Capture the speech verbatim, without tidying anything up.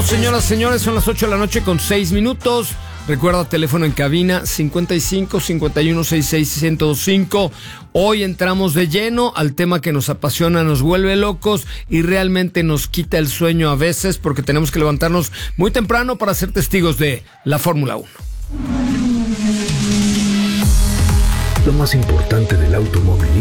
Señoras, señores, son las ocho de la noche con seis minutos. Recuerda, teléfono en cabina cincuenta y cinco, cincuenta y uno, sesenta y seis, ciento cinco. Hoy entramos de lleno al tema que nos apasiona, nos vuelve locos y realmente nos quita el sueño a veces porque tenemos que levantarnos muy temprano para ser testigos de la Fórmula uno. Lo más importante del automóvil